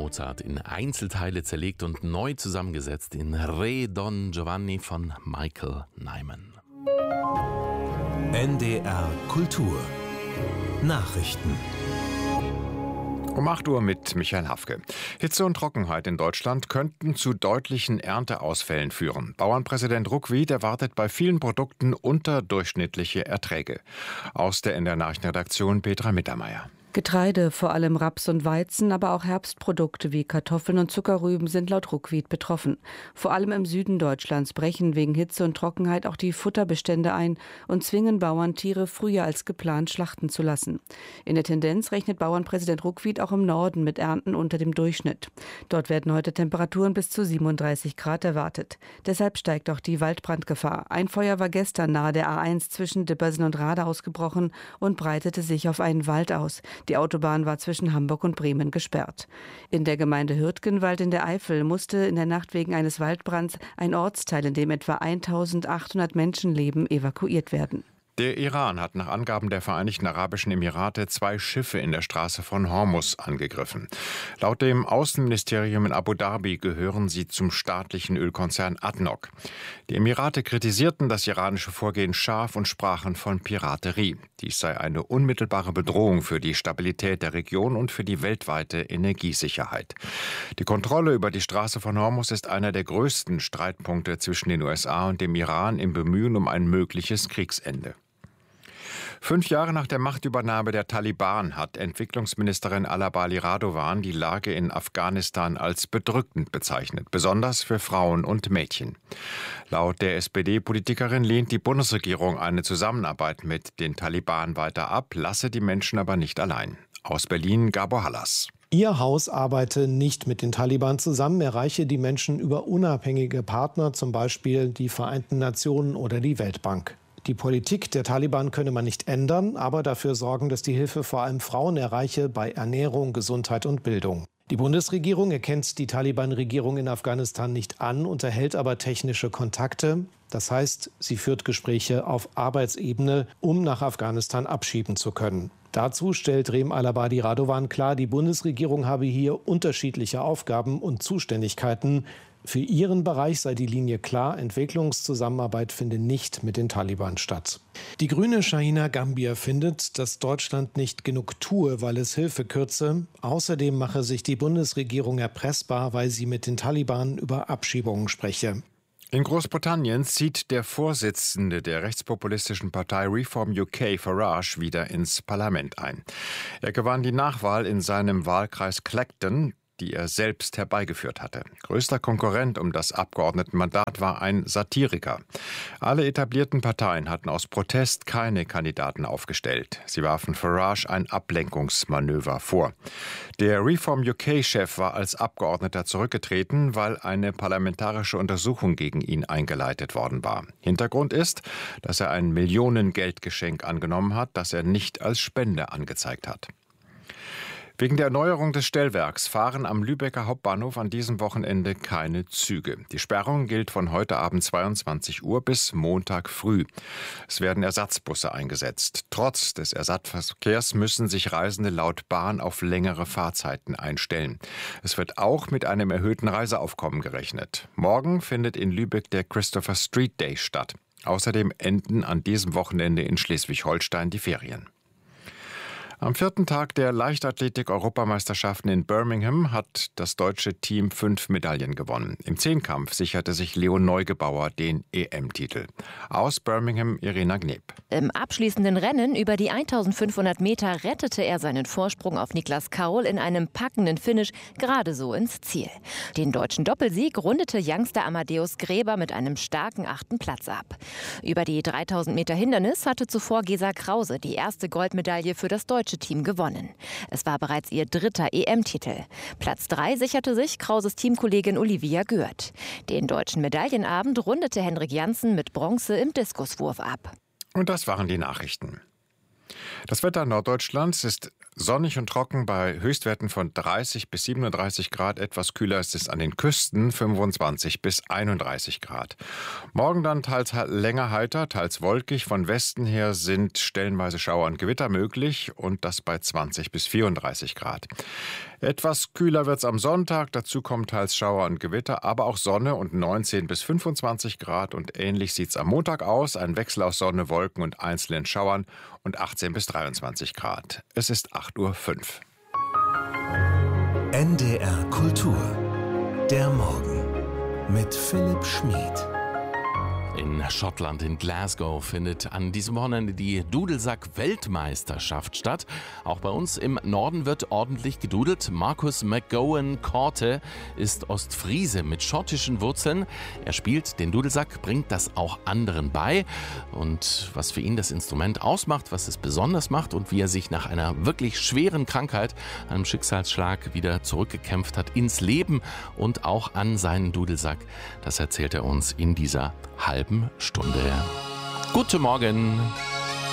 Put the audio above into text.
Mozart in Einzelteile zerlegt und neu zusammengesetzt in Re Don Giovanni von Michael Nyman. NDR Kultur Nachrichten. Um 8 Uhr mit Michael Hafke. Hitze und Trockenheit in Deutschland könnten zu deutlichen Ernteausfällen führen. Bauernpräsident Ruckwied erwartet bei vielen Produkten unterdurchschnittliche Erträge. Aus der NDR Nachrichtenredaktion Petra Mittermeier. Getreide, vor allem Raps und Weizen, aber auch Herbstprodukte wie Kartoffeln und Zuckerrüben sind laut Ruckwied betroffen. Vor allem im Süden Deutschlands brechen wegen Hitze und Trockenheit auch die Futterbestände ein und zwingen Bauern, Tiere früher als geplant schlachten zu lassen. In der Tendenz rechnet Bauernpräsident Ruckwied auch im Norden mit Ernten unter dem Durchschnitt. Dort werden heute Temperaturen bis zu 37 Grad erwartet. Deshalb steigt auch die Waldbrandgefahr. Ein Feuer war gestern nahe der A1 zwischen Dippersen und Rade ausgebrochen und breitete sich auf einen Wald aus. Die Autobahn war zwischen Hamburg und Bremen gesperrt. In der Gemeinde Hürtgenwald in der Eifel musste in der Nacht wegen eines Waldbrands ein Ortsteil, in dem etwa 1800 Menschen leben, evakuiert werden. Der Iran hat nach Angaben der Vereinigten Arabischen Emirate 2 Schiffe in der Straße von Hormuz angegriffen. Laut dem Außenministerium in Abu Dhabi gehören sie zum staatlichen Ölkonzern ADNOC. Die Emirate kritisierten das iranische Vorgehen scharf und sprachen von Piraterie. Dies sei eine unmittelbare Bedrohung für die Stabilität der Region und für die weltweite Energiesicherheit. Die Kontrolle über die Straße von Hormuz ist einer der größten Streitpunkte zwischen den USA und dem Iran im Bemühen um ein mögliches Kriegsende. 5 Jahre nach der Machtübernahme der Taliban hat Entwicklungsministerin Alabali Radovan die Lage in Afghanistan als bedrückend bezeichnet, besonders für Frauen und Mädchen. Laut der SPD-Politikerin lehnt die Bundesregierung eine Zusammenarbeit mit den Taliban weiter ab, lasse die Menschen aber nicht allein. Aus Berlin Gabor Hallas. Ihr Haus arbeite nicht mit den Taliban zusammen, erreiche die Menschen über unabhängige Partner, zum Beispiel die Vereinten Nationen oder die Weltbank. Die Politik der Taliban könne man nicht ändern, aber dafür sorgen, dass die Hilfe vor allem Frauen erreiche bei Ernährung, Gesundheit und Bildung. Die Bundesregierung erkennt die Taliban-Regierung in Afghanistan nicht an, unterhält aber technische Kontakte. Das heißt, sie führt Gespräche auf Arbeitsebene, um nach Afghanistan abschieben zu können. Dazu stellt Reem Alabadi Radovan klar, die Bundesregierung habe hier unterschiedliche Aufgaben und Zuständigkeiten. Für ihren Bereich sei die Linie klar, Entwicklungszusammenarbeit finde nicht mit den Taliban statt. Die grüne Shahina Gambier findet, dass Deutschland nicht genug tue, weil es Hilfe kürze. Außerdem mache sich die Bundesregierung erpressbar, weil sie mit den Taliban über Abschiebungen spreche. In Großbritannien zieht der Vorsitzende der rechtspopulistischen Partei Reform UK, Farage, wieder ins Parlament ein. Er gewann die Nachwahl in seinem Wahlkreis Clacton, die er selbst herbeigeführt hatte. Größter Konkurrent um das Abgeordnetenmandat war ein Satiriker. Alle etablierten Parteien hatten aus Protest keine Kandidaten aufgestellt. Sie warfen Farage ein Ablenkungsmanöver vor. Der Reform UK-Chef war als Abgeordneter zurückgetreten, weil eine parlamentarische Untersuchung gegen ihn eingeleitet worden war. Hintergrund ist, dass er ein Millionengeldgeschenk angenommen hat, das er nicht als Spende angezeigt hat. Wegen der Erneuerung des Stellwerks fahren am Lübecker Hauptbahnhof an diesem Wochenende keine Züge. Die Sperrung gilt von heute Abend 22 Uhr bis Montag früh. Es werden Ersatzbusse eingesetzt. Trotz des Ersatzverkehrs müssen sich Reisende laut Bahn auf längere Fahrzeiten einstellen. Es wird auch mit einem erhöhten Reiseaufkommen gerechnet. Morgen findet in Lübeck der Christopher Street Day statt. Außerdem enden an diesem Wochenende in Schleswig-Holstein die Ferien. Am 4. Tag der Leichtathletik-Europameisterschaften in Birmingham hat das deutsche Team 5 Medaillen gewonnen. Im Zehnkampf sicherte sich Leon Neugebauer den EM-Titel. Aus Birmingham Irina Gneb. Im abschließenden Rennen über die 1500 Meter rettete er seinen Vorsprung auf Niklas Kaul in einem packenden Finish gerade so ins Ziel. Den deutschen Doppelsieg rundete Youngster Amadeus Gräber mit einem starken 8. Platz ab. Über die 3000 Meter Hindernis hatte zuvor Gesa Krause die erste Goldmedaille für das deutsche Team gewonnen. Es war bereits ihr 3. EM-Titel. Platz 3 sicherte sich Krauses Teamkollegin Olivia Gürt. Den deutschen Medaillenabend rundete Henrik Janssen mit Bronze im Diskuswurf ab. Und das waren die Nachrichten. Das Wetter Norddeutschlands ist Sonnig und trocken bei Höchstwerten von 30 bis 37 Grad. Etwas kühler ist es an den Küsten, 25 bis 31 Grad. Morgen dann teils länger heiter, teils wolkig. Von Westen her sind stellenweise Schauer und Gewitter möglich und das bei 20 bis 34 Grad. Etwas kühler wird es am Sonntag. Dazu kommen teils Schauer und Gewitter, aber auch Sonne und 19 bis 25 Grad. Und ähnlich sieht es am Montag aus. Ein Wechsel aus Sonne, Wolken und einzelnen Schauern und 18 bis 23 Grad. Es ist 8:05 Uhr. NDR Kultur. Der Morgen mit Philipp Schmid. In Schottland, in Glasgow, findet an diesem Wochenende die Dudelsack-Weltmeisterschaft statt. Auch bei uns im Norden wird ordentlich gedudelt. Marcus McGowan Corte ist Ostfriese mit schottischen Wurzeln. Er spielt den Dudelsack, bringt das auch anderen bei. Und was für ihn das Instrument ausmacht, was es besonders macht und wie er sich nach einer wirklich schweren Krankheit, einem Schicksalsschlag, wieder zurückgekämpft hat ins Leben und auch an seinen Dudelsack, das erzählt er uns in dieser halben Stunde. Guten Morgen!